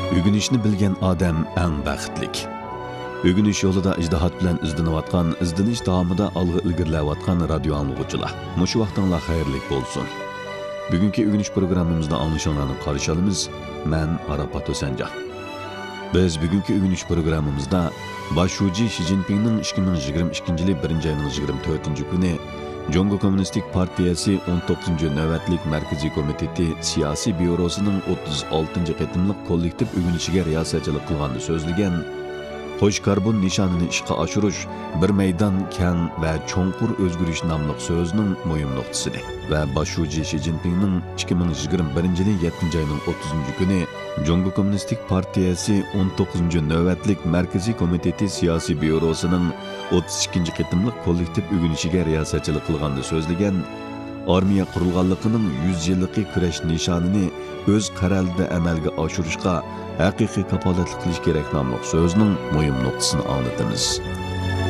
Ögünüşni bilgen odam eng baxtlik. Ögünüş yo'lida ijtihod bilan izlanayotgan, izlanish davomida olg'a ilgarilayotgan radio anglag'uvchilar. Mushu vaqtinglar xayrlik bo'lsin. Bugungi ögünüş programmamizda anglashinglarni qarshi olamiz. Men Arafat O'sanjon. Biz bugungi ögünüş programmamizda Başuji Xi Jinpingning 2022-yil 1-oyning 24-kuni Jongo Kommunistik Partiyasi 19-navbatlik Markaziy komiteti siyosiy byurosining 36-qatimliq kollektiv ögünüşiga riyosatchilik qilganini so'zlagan Qo'sh karbon nishonini ishga oshirish bir maydon keng va cho'nqur o'zgarish nomli so'zning muhim nuqtasidir va Başuji Xi Jinpingning 2021-yil 7-oyning 30-kuni Jongo Kommunistik Partiyasi 19-navbatlik Markaziy komiteti siyosiy byurosining 32-qatimliq kollektiv ögünüşiga riyosatchilik qilganini so'zlagan armiya qurilganligining 100 yillik kurash nishonini o'z qaralida amalga oshirishga haqiqiy kapolatlik qilish kerak nomli so'zning muhim nuqtasini anglatamiz.